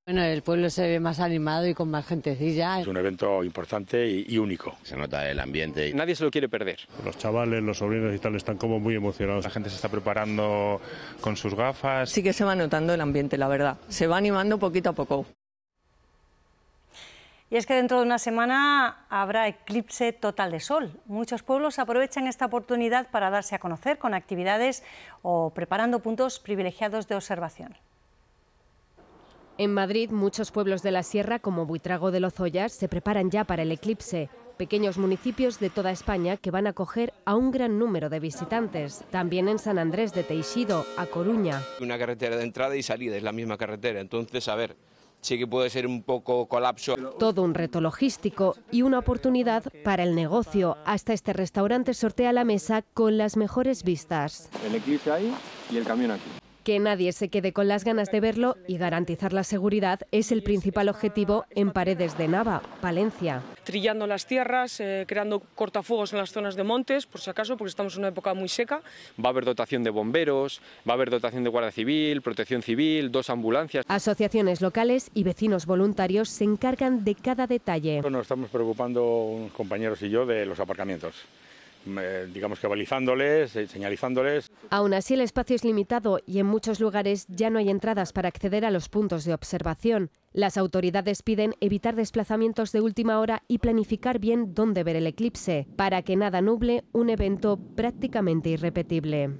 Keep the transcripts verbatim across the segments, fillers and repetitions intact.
Bueno, el pueblo se ve más animado y con más gentecilla. Es un evento importante y, y único. Se nota el ambiente. Nadie se lo quiere perder. Los chavales, los sobrinos y tal están como muy emocionados. La gente se está preparando con sus gafas. Sí que se va notando el ambiente, la verdad. Se va animando poquito a poco. Y es que dentro de una semana habrá eclipse total de sol. Muchos pueblos aprovechan esta oportunidad para darse a conocer con actividades o preparando puntos privilegiados de observación. En Madrid, muchos pueblos de la sierra, como Buitrago de Lozoya, se preparan ya para el eclipse. Pequeños municipios de toda España que van a acoger a un gran número de visitantes. También en San Andrés de Teixido, a Coruña. Una carretera de entrada y salida, es la misma carretera. Entonces, a ver, sí que puede ser un poco colapso. Todo un reto logístico y una oportunidad para el negocio. Hasta este restaurante sortea la mesa con las mejores vistas. El eclipse ahí y el camión aquí. Que nadie se quede con las ganas de verlo y garantizar la seguridad es el principal objetivo en Paredes de Nava, Palencia. Trillando las tierras, eh, creando cortafuegos en las zonas de montes, por si acaso, porque estamos en una época muy seca. Va a haber dotación de bomberos, va a haber dotación de Guardia Civil, Protección Civil, dos ambulancias. Asociaciones locales y vecinos voluntarios se encargan de cada detalle. Nos estamos preocupando unos compañeros y yo de los aparcamientos. Eh, digamos que balizándoles, eh, señalizándoles. Aún así el espacio es limitado y en muchos lugares ya no hay entradas para acceder a los puntos de observación. Las autoridades piden evitar desplazamientos de última hora y planificar bien dónde ver el eclipse, para que nada nuble un evento prácticamente irrepetible.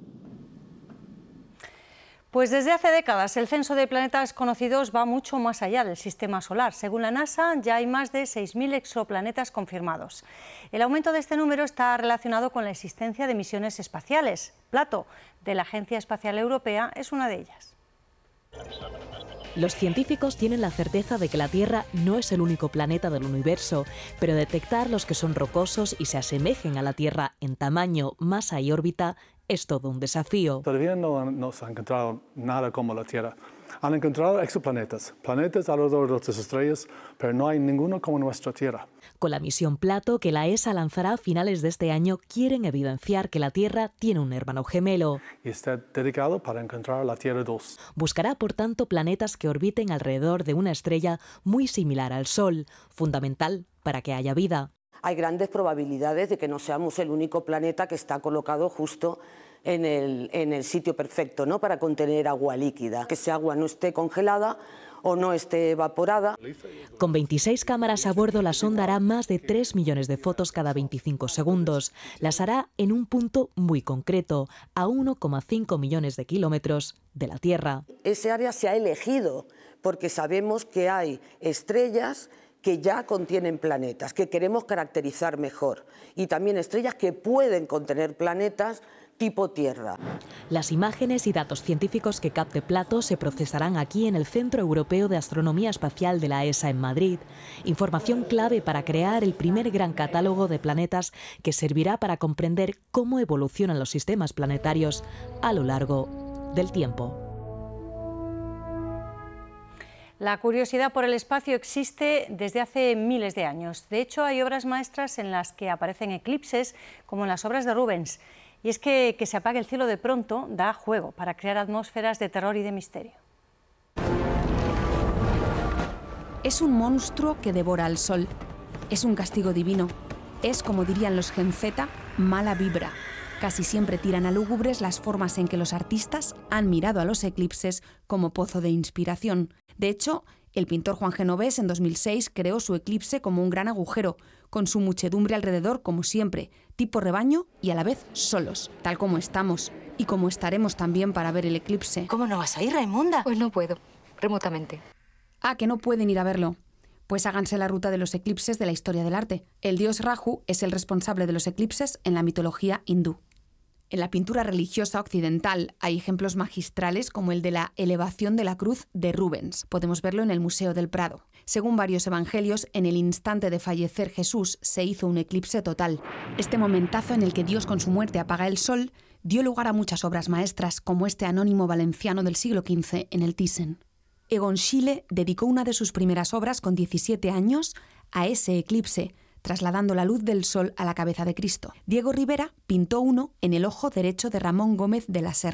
Pues desde hace décadas el censo de planetas conocidos va mucho más allá del sistema solar. Según la NASA, ya hay más de seis mil exoplanetas confirmados. El aumento de este número está relacionado con la existencia de misiones espaciales. Plato, de la Agencia Espacial Europea, es una de ellas. Los científicos tienen la certeza de que la Tierra no es el único planeta del universo, pero detectar los que son rocosos y se asemejen a la Tierra en tamaño, masa y órbita es todo un desafío. Todavía no, no se ha encontrado nada como la Tierra. Han encontrado exoplanetas, planetas alrededor de otras estrellas, pero no hay ninguno como nuestra Tierra. Con la misión Plato, que la E S A lanzará a finales de este año, quieren evidenciar que la Tierra tiene un hermano gemelo. Y está dedicado para encontrar la Tierra dos. Buscará, por tanto, planetas que orbiten alrededor de una estrella muy similar al Sol, fundamental para que haya vida. Hay grandes probabilidades de que no seamos el único planeta que está colocado justo en el, en el sitio perfecto, ¿no?, para contener agua líquida, que esa agua no esté congelada o no esté evaporada. Con veintiséis cámaras a bordo, la sonda hará más de tres millones de fotos cada veinticinco segundos. Las hará en un punto muy concreto, a uno coma cinco millones de kilómetros de la Tierra. Ese área se ha elegido porque sabemos que hay estrellas que ya contienen planetas, que queremos caracterizar mejor, y también estrellas que pueden contener planetas tipo Tierra. Las imágenes y datos científicos que capte Plato se procesarán aquí en el Centro Europeo de Astronomía Espacial de la E S A en Madrid. Información clave para crear el primer gran catálogo de planetas que servirá para comprender cómo evolucionan los sistemas planetarios a lo largo del tiempo. La curiosidad por el espacio existe desde hace miles de años. De hecho, hay obras maestras en las que aparecen eclipses, como en las obras de Rubens. Y es que que se apague el cielo de pronto da juego para crear atmósferas de terror y de misterio. Es un monstruo que devora al sol. Es un castigo divino. Es, como dirían los Gen Z, mala vibra. Casi siempre tiran a lúgubres las formas en que los artistas han mirado a los eclipses como pozo de inspiración. De hecho, el pintor Juan Genovés en dos mil seis creó su eclipse como un gran agujero, con su muchedumbre alrededor como siempre, tipo rebaño y a la vez solos, tal como estamos y como estaremos también para ver el eclipse. ¿Cómo no vas a ir, Raimunda? Pues no puedo, remotamente. Ah, que no pueden ir a verlo. Pues háganse la ruta de los eclipses de la historia del arte. El dios Rahu es el responsable de los eclipses en la mitología hindú. En la pintura religiosa occidental hay ejemplos magistrales como el de la elevación de la cruz de Rubens. Podemos verlo en el Museo del Prado. Según varios evangelios, en el instante de fallecer Jesús se hizo un eclipse total. Este momentazo en el que Dios con su muerte apaga el sol dio lugar a muchas obras maestras, como este anónimo valenciano del siglo quince en el Thyssen. Egon Schiele dedicó una de sus primeras obras con diecisiete años a ese eclipse, trasladando la luz del sol a la cabeza de Cristo. Diego Rivera pintó uno en el ojo derecho de Ramón Gómez de la Serna.